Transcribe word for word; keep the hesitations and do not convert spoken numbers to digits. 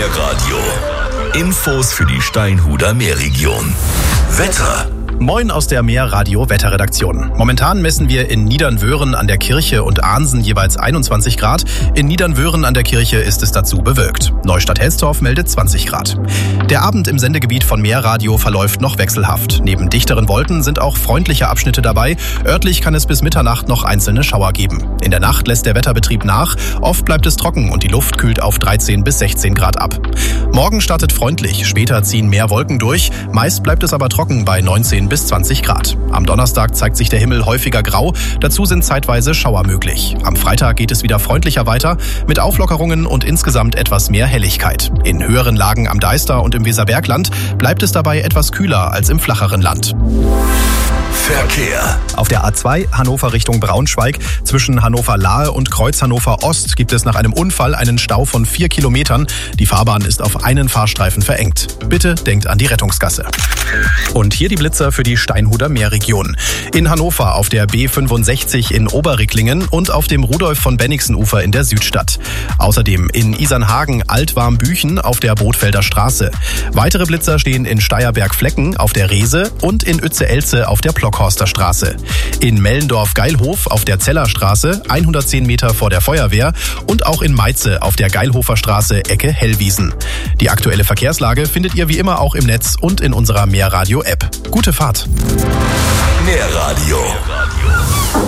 Meerradio. Infos für die Steinhuder Meerregion. Wetter. Moin aus der Meerradio-Wetterredaktion. Momentan messen wir in Niedernwöhren an der Kirche und Ahnsen jeweils einundzwanzig Grad. In Niedernwöhren an der Kirche ist es dazu bewölkt. Neustadt-Helsdorf meldet zwanzig Grad. Der Abend im Sendegebiet von Meerradio verläuft noch wechselhaft. Neben dichteren Wolken sind auch freundliche Abschnitte dabei. Örtlich kann es bis Mitternacht noch einzelne Schauer geben. In der Nacht lässt der Wetterbetrieb nach. Oft bleibt es trocken und die Luft kühlt auf dreizehn bis sechzehn Grad ab. Morgen startet freundlich. Später ziehen mehr Wolken durch. Meist bleibt es aber trocken bei neunzehn bis zwanzig Grad. Am Donnerstag zeigt sich der Himmel häufiger grau, dazu sind zeitweise Schauer möglich. Am Freitag geht es wieder freundlicher weiter, mit Auflockerungen und insgesamt etwas mehr Helligkeit. In höheren Lagen am Deister und im Weserbergland bleibt es dabei etwas kühler als im flacheren Land. Verkehr. Auf der A zwei Hannover Richtung Braunschweig zwischen Hannover-Lahe und Kreuz Hannover-Ost gibt es nach einem Unfall einen Stau von vier Kilometern. Die Fahrbahn ist auf einen Fahrstreifen verengt. Bitte denkt an die Rettungsgasse. Und hier die Blitzer für die Steinhuder Meerregion. In Hannover auf der B fünfundsechzig in Oberricklingen und auf dem Rudolf von Bennigsen-Ufer in der Südstadt. Außerdem in Isernhagen Altwarmbüchen auf der Bothfelder Straße. Weitere Blitzer stehen in Steierberg-Flecken auf der Reese und in Uetze-Elze auf der Plockhorster Straße. In Mellendorf-Geilhof auf der Zellerstraße, hundertzehn Meter vor der Feuerwehr und auch in Meize auf der Geilhofer Straße, Ecke Hellwiesen. Die aktuelle Verkehrslage findet ihr wie immer auch im Netz und in unserer Meerradio-App. Gute Fahrt! Meerradio.